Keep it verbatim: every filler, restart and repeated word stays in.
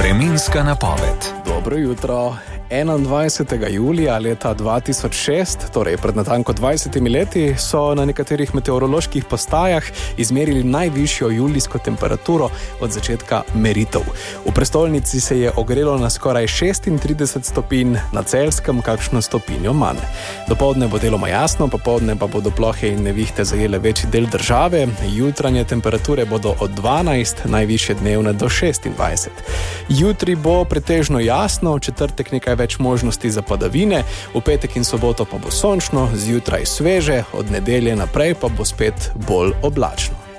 Vremenska napoved. Dobro jutro. enaindvajsetega julija leta dva tisoč šest, torej pred natanko dvajsetimi leti, so na nekaterih meteoroloških postajah izmerili najvišjo julijsko temperaturo od začetka meritev. V prestolnici se je ogrelo na skoraj šestintrideset stopinj, na Celjskem kakšno stopinjo manj. Dopoldne bo deloma jasno, popoldne pa bodo plohe in nevihte zajele večji del države. Jutranje temperature bodo od dvanajst, najvišje dnevne do šestindvajset. Jutri bo pretežno jasno, v četrtek nekaj več možnosti za padavine, v petek in soboto pa bo sončno, zjutraj sveže, od nedelje naprej pa bo spet bolj oblačno.